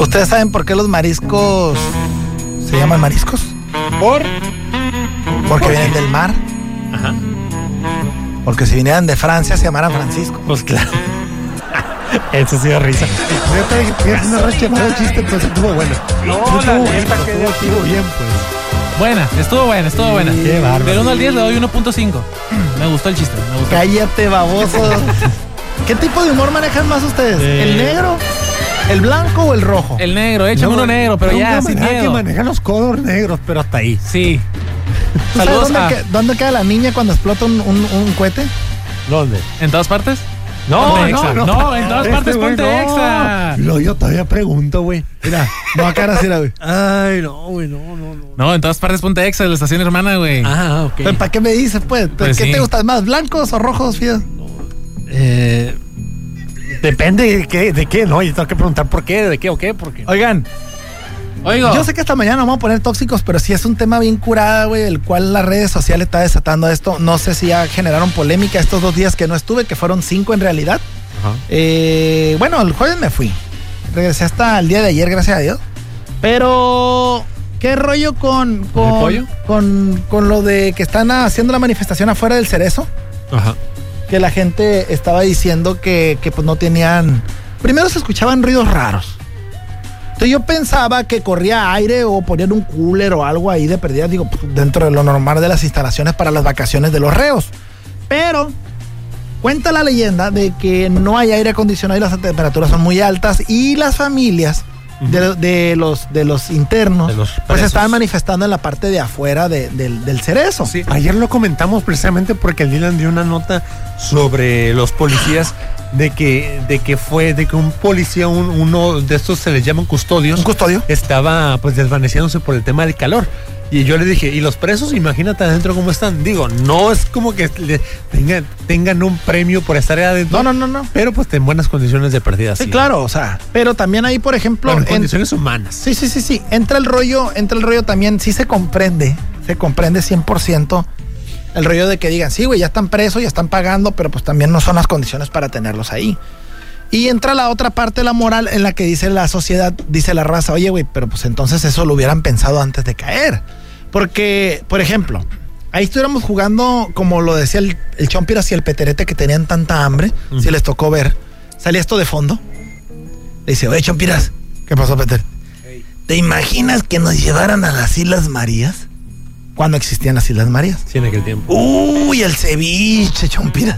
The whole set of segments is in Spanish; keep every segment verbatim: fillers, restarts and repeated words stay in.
¿Ustedes saben por qué los mariscos se llaman mariscos? ¿Por? Porque ¿Por vienen del mar. Ajá. Porque si vinieran de Francia se llamaran Francisco. Pues claro. Eso sí da risa. Es una racha de chiste, pues estuvo bueno. No, la neta que estuvo bien, pues. Buena, estuvo buena, estuvo buena. Qué bárbaro. Del uno al diez le doy uno punto cinco. Me gustó el chiste, me gustó. Cállate, baboso. ¿Qué tipo de humor manejan más ustedes? Eh. ¿El negro, el blanco o el rojo? El negro, échame uno negro, pero ya, nunca sin me da miedo. que manejan los codos negros, pero hasta ahí. Sí. ¿Tú sabes Saludos dónde, a... que- dónde queda la niña cuando explota un, un, un cohete? ¿Dónde? ¿En todas partes? No, Ponte no, Exa. no. No, en todas Este partes güey, ponte no. Exa. Lo yo todavía pregunto, güey. Mira, no acá así la güey. Ay, no, güey, no, no, no. No, en todas partes ponte Exa de la estación hermana, güey. Ah, ok. Pero ¿para qué me dices, pues? Pues ¿Qué sí. te gustan más, blancos o rojos, Fío? Eh, depende de qué, de qué, ¿no? Yo tengo que preguntar por qué, de qué o qué, por qué. Oigan, Oigo. yo sé que esta mañana nos vamos a poner tóxicos, pero sí es un tema bien curada, güey, el cual las redes sociales está desatando esto. No sé si ya generaron polémica estos dos días que no estuve, que fueron cinco en realidad. Ajá. Eh, bueno, el jueves me fui. Regresé hasta el día de ayer, gracias a Dios. Pero, ¿qué rollo con ¿Con con, el pollo? con, con lo de que están haciendo la manifestación afuera del Cerezo? Ajá. Que la gente estaba diciendo que, que pues no tenían... Primero se escuchaban ruidos raros. Entonces yo pensaba que corría aire o ponían un cooler o algo ahí de perdida, digo, pues, dentro de lo normal de las instalaciones para las vacaciones de los reos. Pero cuenta la leyenda de que no hay aire acondicionado y las temperaturas son muy altas y las familias de, de los, de los internos De los pues presos. estaban manifestando en la parte de afuera de- del, del Cerezo. Sí, ayer lo comentamos precisamente porque el Dylan dio una nota sobre los policías de que, de que fue, de que un policía, un, uno de estos se les llaman custodios, ¿Un custodio? estaba pues desvaneciéndose por el tema del calor. Y yo le dije, ¿y los presos? Imagínate adentro cómo están. Digo, no es como que le tengan, tengan un premio por estar ahí adentro. No, no, no, no. Pero pues en buenas condiciones de pérdida. Sí, claro, o sea, pero también ahí, por ejemplo, Pero en en- condiciones humanas. sí, sí, sí, sí, entra el rollo, entra el rollo también, sí se comprende, se comprende cien por ciento el rollo de que digan, sí, güey, ya están presos, ya están pagando, pero pues también no son las condiciones para tenerlos ahí. Y entra la otra parte de la moral en la que dice la sociedad, dice la raza, oye, güey, pero pues entonces eso lo hubieran pensado antes de caer. Porque, por ejemplo, ahí estuviéramos jugando, como lo decía el, el Chompiras y el Peterete, que tenían tanta hambre, Ujú. si les tocó ver, salía esto de fondo. Le dice, oye, Chompiras, ¿qué pasó, Peter? ¿Te imaginas que nos llevaran a las Islas Marías? Cuando existían las Islas Marías. Sí, en aquel tiempo. Uy, el ceviche, Chompiras.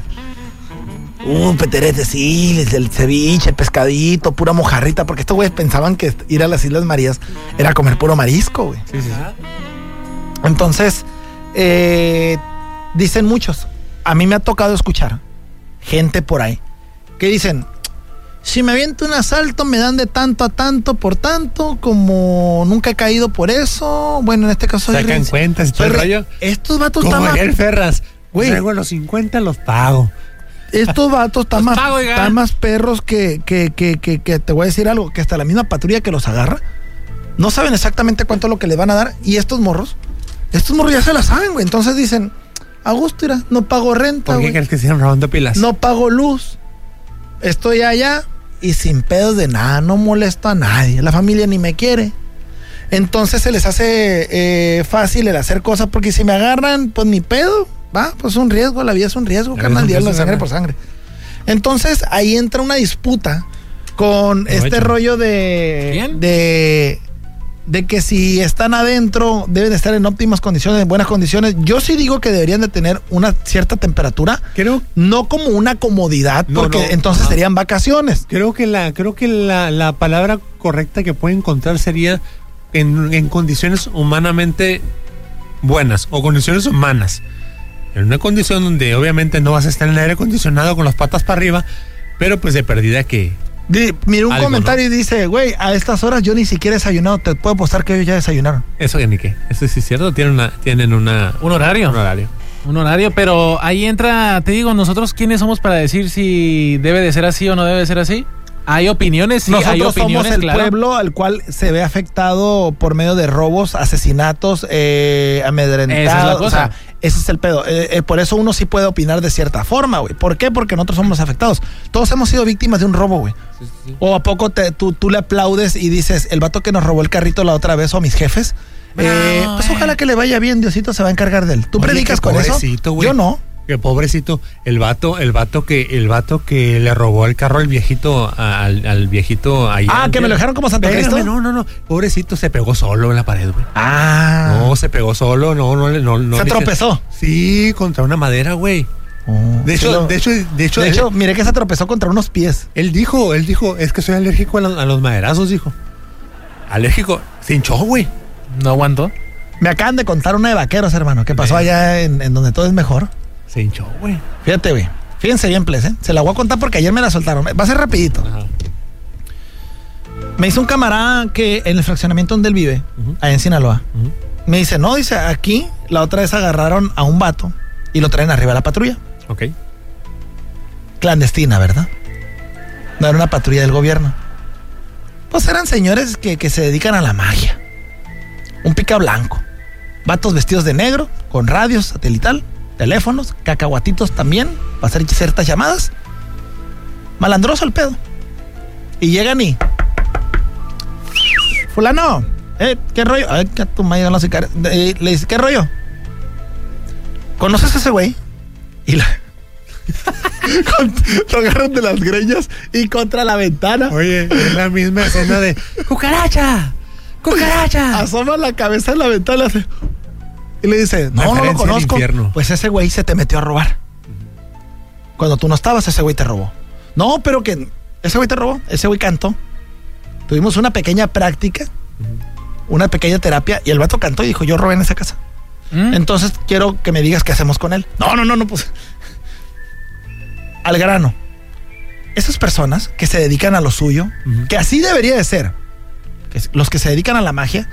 Uh, Peterete, sí, el ceviche, el pescadito, pura mojarrita, porque estos güeyes pensaban que ir a las Islas Marías era comer puro marisco, güey. Sí, sí, sí. Entonces, eh, dicen muchos, a mí me ha tocado escuchar gente por ahí que dicen, si me aviento un asalto me dan de tanto a tanto por tanto, como nunca he caído por eso, bueno, en este caso soy Sacan re- cuentas y todo soy el re- rollo. estos vatos Como están más, Ariel Ferraz. Güey. Luego a los cincuenta los pago. estos vatos están Los más, pago, oiga. están más perros que, que, que, que, que te voy a decir algo, que hasta la misma patrulla que los agarra, no saben exactamente cuánto es lo que les van a dar, y estos morros, estos morros ya se la saben, güey, entonces dicen, a gusto, mira, no pago renta, ¿Por qué güey. crees que siguen robando pilas? No pago luz. Estoy allá y sin pedos de nada. No molesto a nadie. La familia ni me quiere. Entonces se les hace eh, fácil el hacer cosas porque si me agarran, pues ni pedo. Va, pues es un riesgo. La vida es un riesgo. La Carnal, vida es un diablo, riesgo, sangre carnal. por sangre. Entonces ahí entra una disputa con este Aprovecha. rollo de, ¿Quién? de de que si están adentro deben de estar en óptimas condiciones, en buenas condiciones. Yo sí digo que deberían de tener una cierta temperatura, Creo, no como una comodidad, No, porque no. entonces Ajá. serían vacaciones. creo que la, creo que la, la palabra correcta que puede encontrar sería en, en condiciones humanamente buenas o condiciones humanas. En una condición donde obviamente no vas a estar en el aire acondicionado con las patas para arriba, pero pues de perdida que Di- Mira un Algo, comentario y dice, güey, a estas horas yo ni siquiera he desayunado, te puedo apostar que ellos ya desayunaron. eso que ni qué. Eso sí es cierto, tienen una, tienen una Un horario. un horario. Un horario, pero ahí entra, te digo, nosotros quiénes somos para decir si debe de ser así o no debe de ser así. Hay opiniones, sí, hay Nosotros somos opiniones, el claro. pueblo al cual se ve afectado por medio de robos, asesinatos, eh, Esa es la amedrentados. cosa. O sea, Ese es el pedo. Eh, eh, por eso uno sí puede opinar de cierta forma, güey. ¿Por qué? Porque nosotros somos afectados. Todos hemos sido víctimas de un robo, güey. Sí, sí, sí. O a poco te, tú, tú le aplaudes y dices, el vato que nos robó el carrito la otra vez o a mis jefes, eh, Bravo, pues eh. ojalá que le vaya bien, Diosito se va a encargar de él. ¿Tú Oye, predicas qué con eso? pobrecito, güey. Yo no. Que pobrecito, el vato, el vato que, el vato que le robó el carro al viejito, al, al viejito ahí. Ah, que me lo dejaron como Santo Espérame, Cristo. No, no, no. Pobrecito se pegó solo en la pared, güey. Ah. No, se pegó solo, no, no, no, no. Se le- tropezó. Sí, contra una madera, güey. Oh, De sí hecho, lo- de hecho, de hecho, de él- hecho, miré que se tropezó contra unos pies. él dijo, él dijo, es que soy alérgico a, la- a los maderazos, dijo. Alérgico, se hinchó, güey. No aguantó. Me acaban de contar una de vaqueros, hermano, que pasó Ven. allá en, en donde todo es mejor. Se hinchó, güey. Fíjate, güey. Fíjense bien, please, ¿eh? Se la voy a contar porque ayer me la soltaron. Va a ser rapidito. Ajá. Me hizo un camarada que en el fraccionamiento donde él vive, Ujú. allá en Sinaloa, Ujú. me dice, no, dice, aquí la otra vez agarraron a un vato y lo traen arriba de la patrulla. Ok. Clandestina, ¿verdad? No era una patrulla del gobierno. Pues eran señores que, que se dedican a la magia. Un pica blanco. Vatos vestidos de negro, con radios satelital, teléfonos, cacahuatitos también, para hacer ciertas llamadas. Malandroso el pedo. Y llegan y... Fulano, eh, ¿qué rollo? Ay, que a tu madre no sé qué- eh, le dice, ¿qué rollo? ¿Conoces a ese güey? Y la... Con- lo agarran de las greñas y contra la ventana. Oye, es la misma escena de ¡cucaracha! ¡Cucaracha! Asoma la cabeza en la ventana y hace- y le dice, no, no lo Referencia al conozco. infierno. Pues ese güey se te metió a robar. Cuando tú no estabas, ese güey te robó. No, pero que ese güey te robó, ese güey cantó. Tuvimos una pequeña práctica, una pequeña terapia, y el vato cantó y dijo, yo robé en esa casa. ¿Mm? Entonces quiero que me digas qué hacemos con él. No, no, no, no, pues. Al grano. Esas personas que se dedican a lo suyo, Ujú. que así debería de ser, que es- los que se dedican a la magia,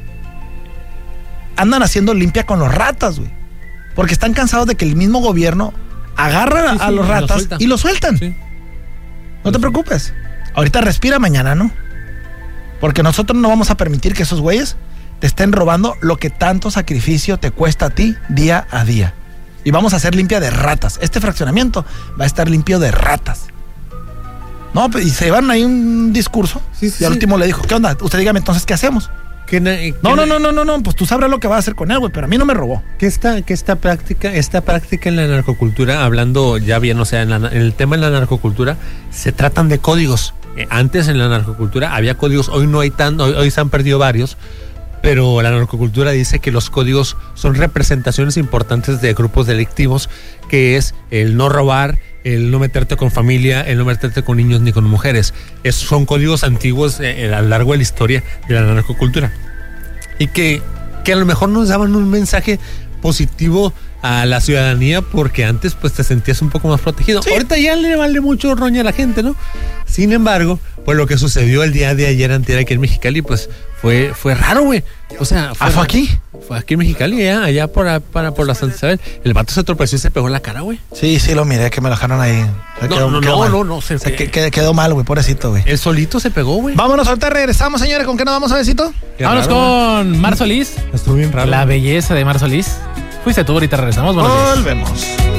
andan haciendo limpia con los ratas, güey. Porque están cansados de que el mismo gobierno agarra Sí, a sí, los y lo ratas suelta. y los sueltan. Sí. No te preocupes. Ahorita respira, mañana no. Porque nosotros no vamos a permitir que esos güeyes te estén robando lo que tanto sacrificio te cuesta a ti día a día. Y vamos a hacer limpia de ratas. Este fraccionamiento va a estar limpio de ratas. No, pues, y se llevaron ahí un discurso. Sí, sí, y al sí. último le dijo, ¿qué onda? Usted dígame entonces qué hacemos. Que na- que No, no, na- no, no, no, no. Pues tú sabrás lo que va a hacer con él, güey. Pero a mí no me robó. Que esta, que esta práctica, esta práctica en la narcocultura, hablando ya bien, o sea, en, la- en el tema de la narcocultura, se tratan de códigos. Eh, antes en la narcocultura había códigos, hoy no hay tan, hoy, hoy se han perdido varios, pero la narcocultura dice que los códigos son representaciones importantes de grupos delictivos, que es el no robar, el no meterte con familia, el no meterte con niños ni con mujeres. Es, son códigos antiguos eh, a lo largo de la historia de la narcocultura. Y que, que a lo mejor nos daban un mensaje positivo a la ciudadanía, porque antes pues te sentías un poco más protegido. Sí. Ahorita ya le vale mucho roña a la gente, ¿no? Sin embargo, pues lo que sucedió el día de ayer antier aquí en Mexicali, pues fue, fue raro, güey. O sea, ¿Ah, fue raro. aquí? Fue aquí en Mexicali, allá, allá por, a- para, por la Santa Isabel. El vato se tropezó y se pegó en la cara, güey. Sí, sí, lo miré, que me lo dejaron ahí. Se No, quedó- no, quedó no, mal. no, no, se- Se que- que- quedó mal, güey, pobrecito, güey. El solito se pegó, güey. Vámonos, ahorita regresamos, señores. ¿Con qué nos vamos a besito? Qué Vámonos raro, güey. con Mar Solís. Estuvo bien raro. La belleza de Mar Solís. Fuiste tú, ahorita regresamos. Buenos días. Volvemos.